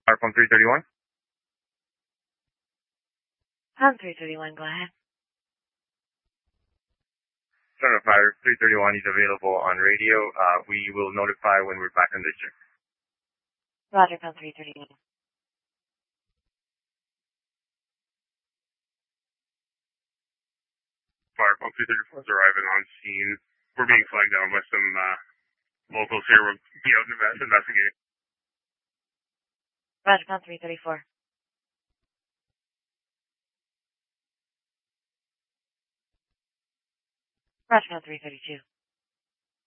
Pound 331. Pound 331, go ahead. Son of Fire 331 is available on radio. We will notify when we're back on district. Roger, Pound 331. Firepound 334 is arriving on scene. We're being flagged down by some locals here. We'll be out investigating. Roger, Pound 334. Roger, Pound 332.